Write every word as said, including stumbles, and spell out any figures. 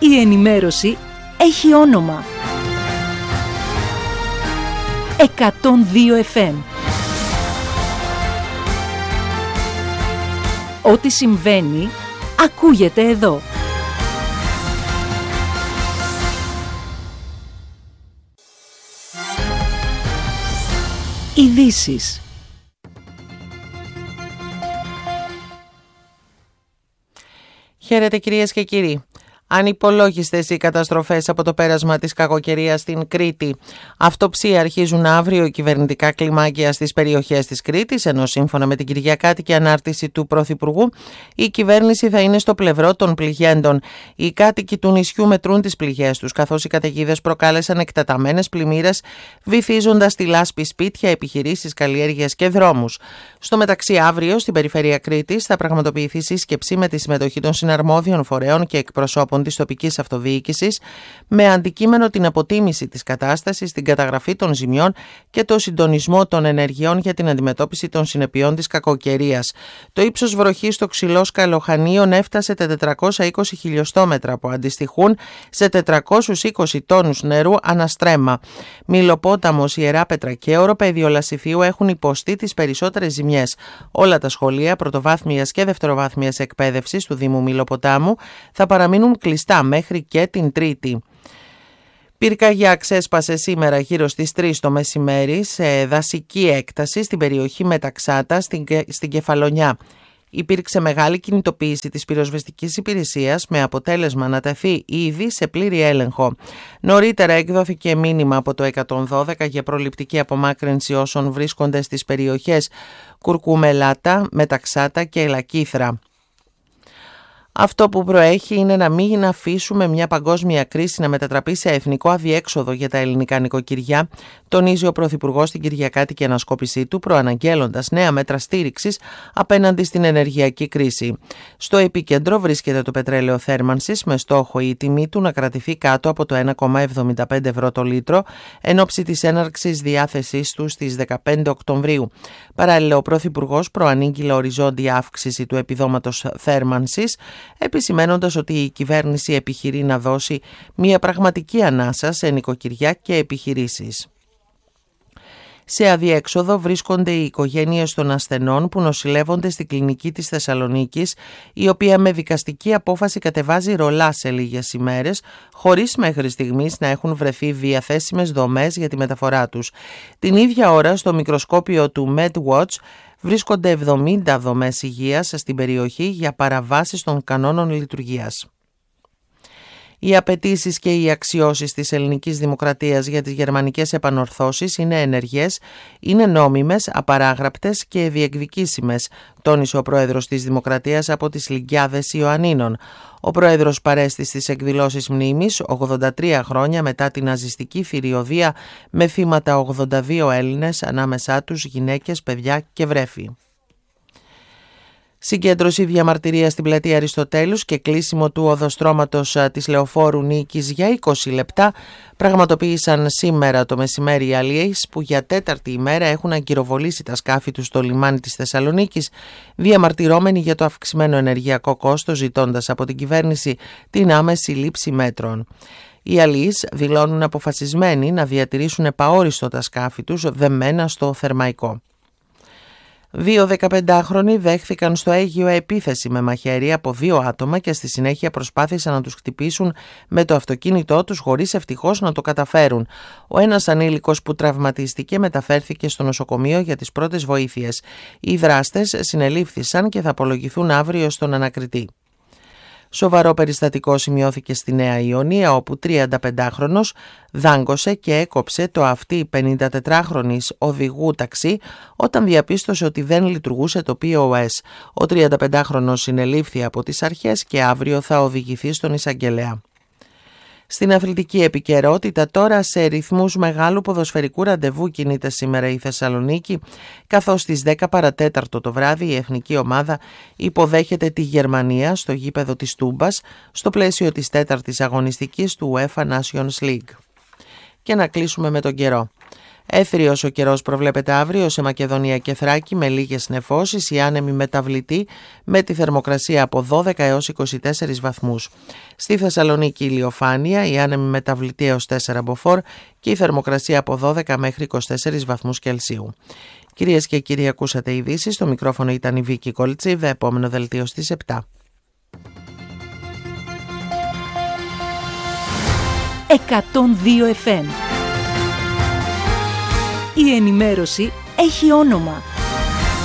Η ενημέρωση έχει όνομα. εκατόν δύο εφ εμ. Ό,τι συμβαίνει, ακούγεται εδώ. Ειδήσεις. Χαίρετε κυρίες και κύριοι. Ανυπολόγιστες οι καταστροφές από το πέρασμα της κακοκαιρίας στην Κρήτη. Αυτοψία αρχίζουν αύριο οι κυβερνητικά κλιμάκια στις περιοχές της Κρήτης, ενώ σύμφωνα με την κυριακάτικη ανάρτηση του Πρωθυπουργού, η κυβέρνηση θα είναι στο πλευρό των πληγέντων. Οι κάτοικοι του νησιού μετρούν τις πληγές τους, καθώς οι καταιγίδες προκάλεσαν εκτεταμένες πλημμύρες, βυθίζοντας τη λάσπη σπίτια, επιχειρήσεις, καλλιέργειες και δρόμους. Στο μεταξύ, αύριο στην περιφέρεια Κρήτης θα πραγματοποιηθεί σύσκεψη με τη συμμετοχή των συναρμόδιων φορέων και εκπροσώπων της τοπικής αυτοδιοίκησης, με αντικείμενο την αποτίμηση της κατάστασης, την καταγραφή των ζημιών και το συντονισμό των ενεργειών για την αντιμετώπιση των συνεπειών της κακοκαιρίας. Το ύψος βροχής στο Ξυλό Σκαλοχανίων έφτασε τα τετρακόσια είκοσι χιλιοστόμετρα, που αντιστοιχούν σε τετρακόσιους είκοσι τόνους νερού αναστρέμμα. Μηλοπόταμος, Ιεράπετρα και Οροπέδιο Λασιθίου έχουν υποστεί τις περισσότερες ζημιές. Όλα τα σχολεία πρωτοβάθμιας και δευτεροβάθμιας εκπαίδευσης του Δήμου Μηλοποτάμου θα παραμείνουν κλειστά μέχρι και την Τρίτη. Πυρκαγιά ξέσπασε σήμερα γύρω στις τρεις το μεσημέρι σε δασική έκταση στην περιοχή Μεταξάτα στην, στην Κεφαλονιά. Υπήρξε μεγάλη κινητοποίηση της πυροσβεστικής υπηρεσίας, με αποτέλεσμα να τεθεί ήδη σε πλήρη έλεγχο. Νωρίτερα εκδόθηκε μήνυμα από το εκατόν δώδεκα για προληπτική απομάκρυνση όσων βρίσκονται στις περιοχές Κουρκουμελάτα, Μεταξάτα και Ελακύθρα. Αυτό που προέχει είναι να μην αφήσουμε μια παγκόσμια κρίση να μετατραπεί σε εθνικό αδιέξοδο για τα ελληνικά νοικοκυριά, τονίζει ο Πρωθυπουργός στην κυριακάτικη ανασκόπησή του, προαναγγέλλοντας νέα μέτρα στήριξης απέναντι στην ενεργειακή κρίση. Στο επίκεντρο βρίσκεται το πετρέλαιο θέρμανσης, με στόχο η τιμή του να κρατηθεί κάτω από το ένα κόμμα εβδομήντα πέντε ευρώ το λίτρο, εν ώψη της έναρξης διάθεσής του στις δεκαπέντε Οκτωβρίου. Παράλληλα, ο Πρωθυπουργός προανήγγειλε οριζόντια αύξηση του επιδόματος θέρμανσης, επισημένοντας ότι η κυβέρνηση επιχειρεί να δώσει μια πραγματική ανάσα σε νοικοκυριά και επιχειρήσεις. Σε αδιέξοδο βρίσκονται οι οικογένειες των ασθενών που νοσηλεύονται στην κλινική της Θεσσαλονίκης, η οποία με δικαστική απόφαση κατεβάζει ρολά σε λίγες ημέρες, χωρίς μέχρι στιγμής να έχουν βρεθεί διαθέσιμες δομές για τη μεταφορά τους. Την ίδια ώρα, στο μικροσκόπιο του MedWatch, βρίσκονται εβδομήντα δομές υγείας στην περιοχή για παραβάσεις των κανόνων λειτουργίας. Οι απαιτήσεις και οι αξιώσεις της ελληνικής δημοκρατίας για τις γερμανικές επανορθώσεις είναι ενεργές, είναι νόμιμες, απαράγραπτες και διεκδικήσιμες, τόνισε ο πρόεδρος της Δημοκρατίας από τις Λυγκιάδες Ιωαννίνων. Ο πρόεδρος παρέστη στις εκδηλώσεις μνήμης ογδόντα τρία χρόνια μετά την ναζιστική θηριωδία, με θύματα ογδόντα δύο Έλληνες, ανάμεσά τους γυναίκες, παιδιά και βρέφη. Συγκέντρωση διαμαρτυρία στην πλατεία Αριστοτέλους και κλείσιμο του οδοστρώματος της Λεωφόρου Νίκης για είκοσι λεπτά πραγματοποίησαν σήμερα το μεσημέρι οι αλλιείς, που για τέταρτη ημέρα έχουν αγκυροβολήσει τα σκάφη τους στο λιμάνι της Θεσσαλονίκης, διαμαρτυρώμενοι για το αυξημένο ενεργειακό κόστος, ζητώντας από την κυβέρνηση την άμεση λήψη μέτρων. Οι αλλιείς δηλώνουν αποφασισμένοι να διατηρήσουν επαόριστο τα σκάφη τους δεμένα στο Θερμαϊκό. Δύο δεκαπεντάχρονοι δέχθηκαν στο Αίγυο επίθεση με μαχαίρι από δύο άτομα και στη συνέχεια προσπάθησαν να τους χτυπήσουν με το αυτοκίνητό τους, χωρίς ευτυχώς να το καταφέρουν. Ο ένας ανήλικος που τραυματίστηκε μεταφέρθηκε στο νοσοκομείο για τις πρώτες βοήθειες. Οι δράστες συνελήφθησαν και θα απολογηθούν αύριο στον ανακριτή. Σοβαρό περιστατικό σημειώθηκε στη Νέα Ιωνία, όπου τριανταπεντάχρονος δάγκωσε και έκοψε το αυτί πενηντατετράχρονης οδηγού ταξί όταν διαπίστωσε ότι δεν λειτουργούσε το πι ο ες. Ο τριανταπεντάχρονος συνελήφθη από τις αρχές και αύριο θα οδηγηθεί στον εισαγγελέα. Στην αθλητική επικαιρότητα τώρα, σε ρυθμούς μεγάλου ποδοσφαιρικού ραντεβού κινείται σήμερα η Θεσσαλονίκη, καθώς στις δέκα παρατέταρτο το βράδυ η εθνική ομάδα υποδέχεται τη Γερμανία στο γήπεδο της Τούμπας, στο πλαίσιο της τέταρτης αγωνιστικής του UEFA Nations League. Και να κλείσουμε με τον καιρό. Έθριος ο καιρός προβλέπεται αύριο σε Μακεδονία και Θράκη με λίγες νεφώσεις, η άνεμη μεταβλητή με τη θερμοκρασία από δώδεκα έως είκοσι τέσσερις βαθμούς. Στη Θεσσαλονίκη ηλιοφάνεια, η άνεμη μεταβλητή έως τέσσερα μποφόρ και η θερμοκρασία από δώδεκα μέχρι είκοσι τέσσερις βαθμούς Κελσίου. Κυρίες και κύριοι, ακούσατε ειδήσεις. Στο μικρόφωνο ήταν η Βίκη Κολτσίβα. Επόμενο δελτίο στις επτά. εκατόν δύο εφ εμ. Η ενημέρωση έχει όνομα.